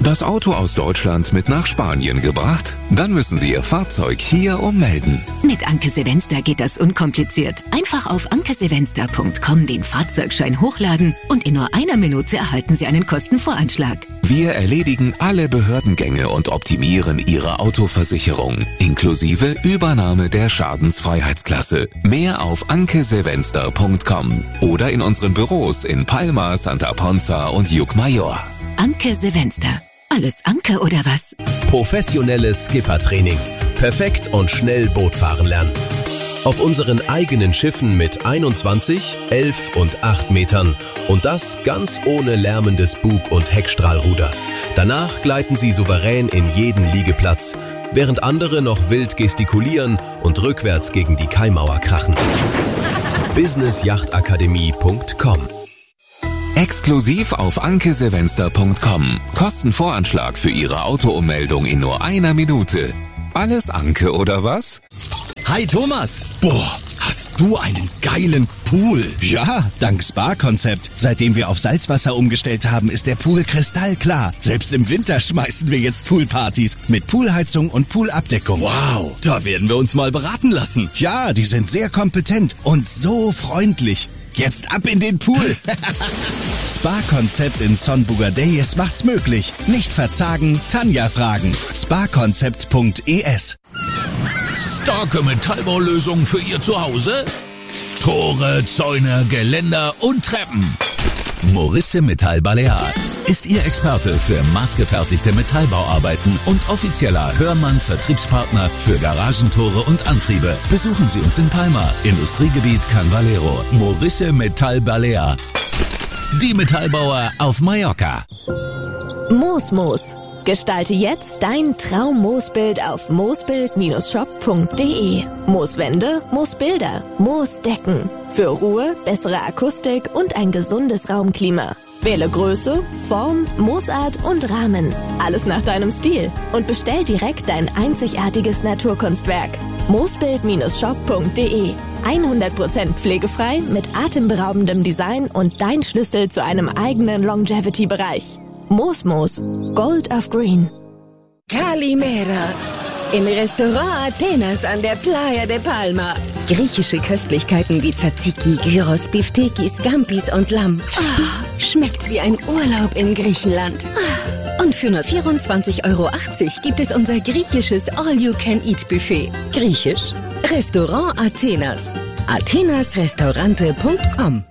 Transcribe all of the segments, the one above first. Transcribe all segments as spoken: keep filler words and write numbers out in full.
Das Auto aus Deutschland mit nach Spanien gebracht? Dann müssen Sie Ihr Fahrzeug hier ummelden. Mit Anke Sevenster geht das unkompliziert. Einfach auf anke sevenster punkt com den Fahrzeugschein hochladen und in nur einer Minute erhalten Sie einen Kostenvoranschlag. Wir erledigen alle Behördengänge und optimieren Ihre Autoversicherung, inklusive Übernahme der Schadensfreiheitsklasse. Mehr auf anke sevenster punkt com oder in unseren Büros in Palma, Santa Ponza und Llucmajor. Anke Sevenster. Alles Anke oder was? Professionelles Skippertraining. Perfekt und schnell Bootfahren lernen. Auf unseren eigenen Schiffen mit einundzwanzig, elf und acht Metern und das ganz ohne lärmendes Bug- und Heckstrahlruder. Danach gleiten Sie souverän in jeden Liegeplatz, während andere noch wild gestikulieren und rückwärts gegen die Kaimauer krachen. business yacht akademie punkt com. Exklusiv auf anke sevenster punkt com. Kostenvoranschlag für Ihre Autoummeldung in nur einer Minute. Alles Anke oder was? Hi Thomas! Boah, hast du einen geilen Pool! Ja, dank Spa-Konzept. Seitdem wir auf Salzwasser umgestellt haben, ist der Pool kristallklar. Selbst im Winter schmeißen wir jetzt Poolpartys mit Poolheizung und Poolabdeckung. Wow, da werden wir uns mal beraten lassen. Ja, die sind sehr kompetent und so freundlich. Jetzt ab in den Pool! Spa-Konzept in Son Bugadeyes macht's möglich. Nicht verzagen, Tanja fragen. spa-konzept punkt e s. Starke Metallbaulösungen für Ihr Zuhause? Tore, Zäune, Geländer und Treppen. Morisse Metall Balear ist Ihr Experte für maßgefertigte Metallbauarbeiten und offizieller Hörmann-Vertriebspartner für Garagentore und Antriebe. Besuchen Sie uns in Palma, Industriegebiet Can Valero. Morisse Metall Balear. Die Metallbauer auf Mallorca. Moosmoos. Gestalte jetzt dein Traum-Moosbild auf moosbild Bindestrich shop punkt de. Mooswände, Moosbilder, Moosdecken. Für Ruhe, bessere Akustik und ein gesundes Raumklima. Wähle Größe, Form, Moosart und Rahmen. Alles nach deinem Stil. Und bestell direkt dein einzigartiges Naturkunstwerk. moosbild Bindestrich shop punkt de. hundert Prozent pflegefrei mit atemberaubendem Design und dein Schlüssel zu einem eigenen Longevity-Bereich. Moosmoos, Gold of Green. Kalimera. Im Restaurant Athenas an der Playa de Palma. Griechische Köstlichkeiten wie Tzatziki, Gyros, Biftekis, Scampis und Lamm. Oh, schmeckt wie ein Urlaub in Griechenland. Und für nur vierundzwanzig Euro achtzig gibt es unser griechisches All-You-Can-Eat-Buffet. Griechisch? Restaurant Athenas. athenasrestaurante punkt com.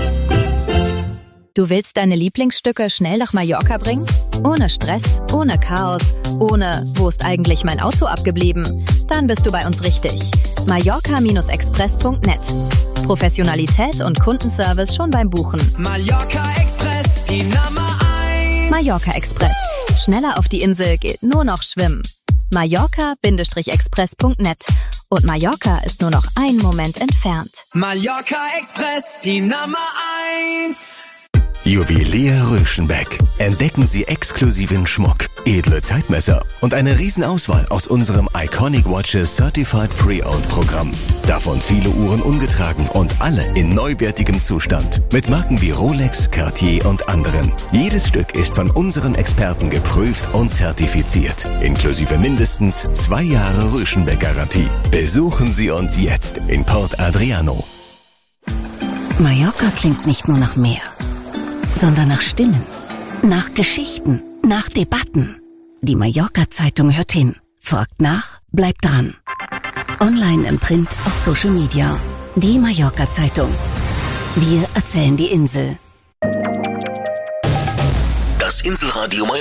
Du willst deine Lieblingsstücke schnell nach Mallorca bringen? Ohne Stress, ohne Chaos, ohne „Wo ist eigentlich mein Auto abgeblieben?“ Dann bist du bei uns richtig. Mallorca Express punkt net. Professionalität und Kundenservice schon beim Buchen. Mallorca Express, die Nummer eins. Mallorca Express. Schneller auf die Insel geht nur noch schwimmen. Mallorca Express punkt net. Und Mallorca ist nur noch einen Moment entfernt. Mallorca Express, die Nummer eins. Juwelier Röschenbeck. Entdecken Sie exklusiven Schmuck, edle Zeitmesser und eine Riesenauswahl aus unserem Iconic Watches Certified Pre-Owned Programm. Davon viele Uhren ungetragen und alle in neuwertigem Zustand. Mit Marken wie Rolex, Cartier und anderen. Jedes Stück ist von unseren Experten geprüft und zertifiziert. Inklusive mindestens zwei Jahre Röschenbeck-Garantie. Besuchen Sie uns jetzt in Port Adriano. Mallorca klingt nicht nur nach Meer, sondern nach Stimmen, nach Geschichten, nach Debatten. Die Mallorca-Zeitung hört hin, fragt nach, bleibt dran. Online, im Print, auf Social Media. Die Mallorca-Zeitung. Wir erzählen die Insel. Das Inselradio Mallorca.